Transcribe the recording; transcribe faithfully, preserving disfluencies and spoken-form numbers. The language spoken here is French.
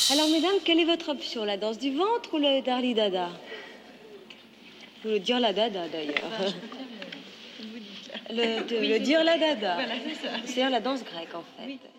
Alors, mesdames, quelle est votre option? La danse du ventre ou le Darli Dada? Ou le Dir la Dada, d'ailleurs. Le, de, oui, le Dir ça. la Dada. Voilà, c'est ça. C'est la danse grecque, en fait. Oui.